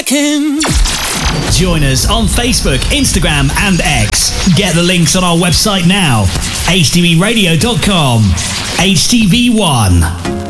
second. Join us on Facebook, Instagram and X. Get the links on our website now, htbradio.com. HTV1.